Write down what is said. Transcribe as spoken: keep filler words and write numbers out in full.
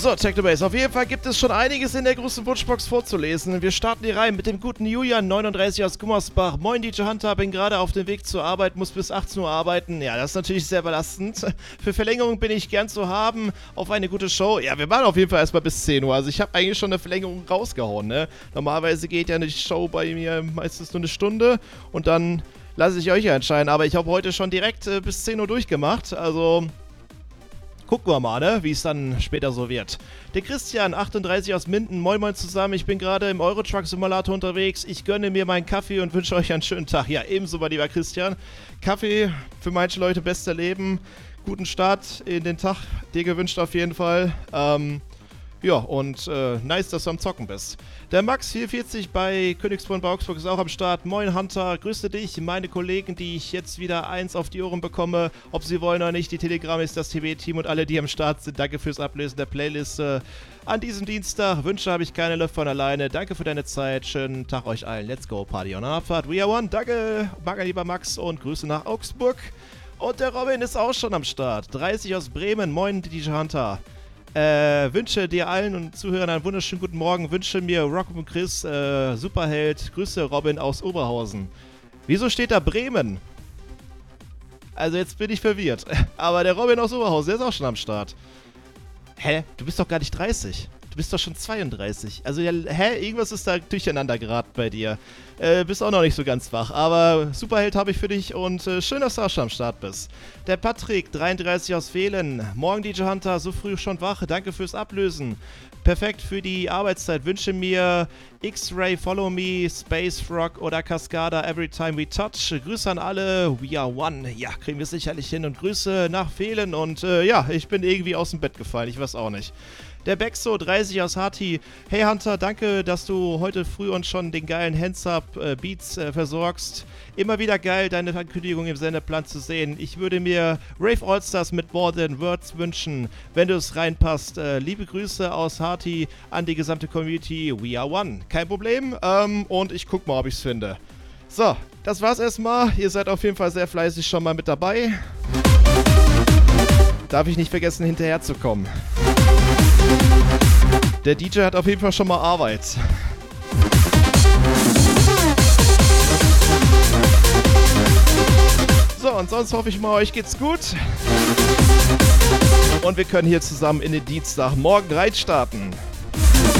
So, Technobase, auf jeden Fall gibt es schon einiges in der großen Wunschbox vorzulesen. Wir starten hier rein mit dem guten Julian, neununddreißig aus Gummersbach. Moin D J Hunter, bin gerade auf dem Weg zur Arbeit, muss bis achtzehn Uhr arbeiten. Ja, das ist natürlich sehr belastend. Für Verlängerung bin ich gern zu haben auf eine gute Show. Ja, wir machen auf jeden Fall erstmal bis zehn Uhr. Also ich habe eigentlich schon eine Verlängerung rausgehauen, ne? Normalerweise geht ja eine Show bei mir meistens nur eine Stunde und dann lasse ich euch ja entscheiden. Aber ich habe heute schon direkt äh, bis zehn Uhr durchgemacht, also... Gucken wir mal, ne, wie es dann später so wird. Der Christian, achtunddreißig aus Minden. Moin moin zusammen, ich bin gerade im Eurotruck Simulator unterwegs. Ich gönne mir meinen Kaffee und wünsche euch einen schönen Tag. Ja, ebenso, mein lieber Christian. Kaffee für manche Leute bester Leben. Guten Start in den Tag, dir gewünscht auf jeden Fall. Ähm, ja, und äh, nice, dass du am Zocken bist. Der Max vierundvierzig bei Königsbrunn bei Augsburg ist auch am Start. Moin Hunter, grüße dich, meine Kollegen, die ich jetzt wieder eins auf die Ohren bekomme, ob sie wollen oder nicht. Die Telegram ist das T V-Team und alle, die am Start sind. Danke fürs Ablesen der Playlist äh, an diesem Dienstag. Wünsche habe ich keine, läuft von alleine. Danke für deine Zeit. Schönen Tag euch allen. Let's go, Party on Abfahrt. We are one. Danke, mein lieber Max und Grüße nach Augsburg. Und der Robin ist auch schon am Start. dreißig aus Bremen. Moin, D J Hunter. Äh, wünsche dir allen und Zuhörern einen wunderschönen guten Morgen. Wünsche mir Rock und Chris, äh, Superheld. Grüße Robin aus Oberhausen. Wieso steht da Bremen? Also jetzt bin ich verwirrt. Aber der Robin aus Oberhausen, der ist auch schon am Start. Hä? Du bist doch gar nicht dreißig. Du bist doch schon zweiunddreißig. Also, ja, hä? Irgendwas ist da durcheinander geraten bei dir. Äh, bist auch noch nicht so ganz wach. Aber Superheld habe ich für dich und äh, schön, dass du auch schon am Start bist. Der Patrick, dreiunddreißig aus Vehlen. Morgen D J Hunter, so früh schon wach. Danke fürs Ablösen. Perfekt für die Arbeitszeit. Wünsche mir X-Ray, Follow Me, Space Frog oder Cascada Every Time We Touch. Grüße an alle. We are one. Ja, kriegen wir sicherlich hin. Und Grüße nach Vehlen. Und äh, ja, ich bin irgendwie aus dem Bett gefallen. Ich weiß auch nicht. Der Bexo, dreißig aus Hati. Hey Hunter, danke, dass du heute früh uns schon den geilen Hands-Up-Beats äh, versorgst. Immer wieder geil, deine Ankündigung im Sendeplan zu sehen. Ich würde mir Rave Allstars mit More Than Words wünschen, wenn du es reinpasst. Äh, liebe Grüße aus Hati an die gesamte Community. We are one. Kein Problem. Ähm, und ich guck mal, ob ich es finde. So, das war's erstmal. Ihr seid auf jeden Fall sehr fleißig schon mal mit dabei. Darf ich nicht vergessen, hinterher zu kommen. Der D J hat auf jeden Fall schon mal Arbeit. So, und sonst hoffe ich mal, euch geht's gut. Und wir können hier zusammen in den Dienstagmorgen reinstarten.